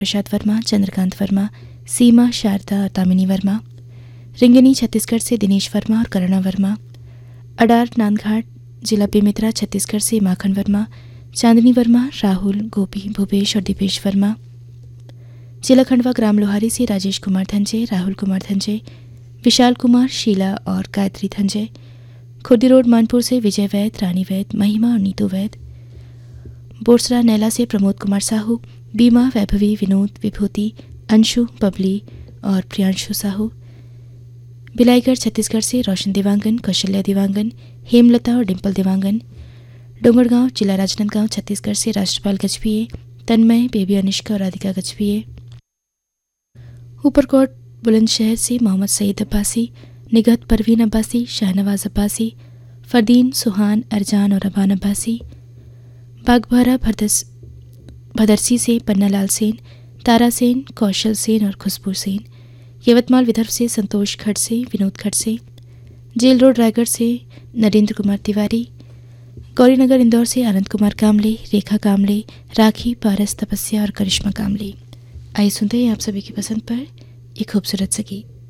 प्रसाद वर्मा, चंद्रकांत वर्मा, सीमा, शारदा और तामिनी वर्मा। रिंगनी छत्तीसगढ़ से दिनेश वर्मा और करुणा वर्मा। अडार नांदघाट जिला बेमेतरा छत्तीसगढ़ से माखन वर्मा, चांदनी वर्मा, राहुल, गोपी, भूपेश और दीपेश वर्मा। जिला खंडवा ग्राम लोहारी से राजेश कुमार धंजे, राहुल कुमार धंजे, विशाल कुमार, शीला और गायत्री धंजे। खुर्दी रोड मानपुर से विजय वैद, रानी वैद, महिमा और नीतू वैद। बोरसरा नैला से प्रमोद कुमार साहू, बीमा, वैभवी, विनोद, विभूति, अंशु, बबली और प्रियांशु साहू। बिलाईगढ़ छत्तीसगढ़ से रोशन देवांगन, कौशल्या देवांगन, हेमलता और डिम्पल देवांगन। डोंगरगांव जिला राजनांदगांव छत्तीसगढ़ से राष्ट्रपाल गजभिये, तन्मय, बेबी अनुष्का और राधिका गजभिये। ऊपरकोट बुलंदशहर से मोहम्मद सईद अब्बासी, निगहत परवीन अब्बासी, शाहनवाज अब्बासी, फरदीन, सुहान, अरजान और अबान अब्बासी। बागबाहरा भदरसी से पन्नालाल सेन, तारा सेन, कौशल सेन और खुशबू सेन। यवतमाल विदर्भ से संतोष खड़से, विनोद खड़से। जेल रोड रायगढ़ से नरेंद्र कुमार तिवारी। गौरीनगर इंदौर से आनंद कुमार कामले, रेखा कामले, राखी, पारस, तपस्या और करिश्मा कामले। आइए सुनते हैं आप सभी की पसंद पर एक खूबसूरत सा गीत।